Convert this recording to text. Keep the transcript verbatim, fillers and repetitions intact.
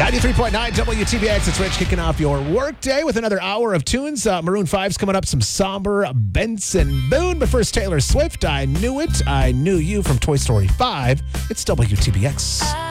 ninety-three point nine W T B X. It's Rich kicking off your workday with another hour of tunes. Uh, Maroon five's coming up, some somber Benson Boone. But first, Taylor Swift, I Knew It. I Knew You from Toy Story five. It's W T B X.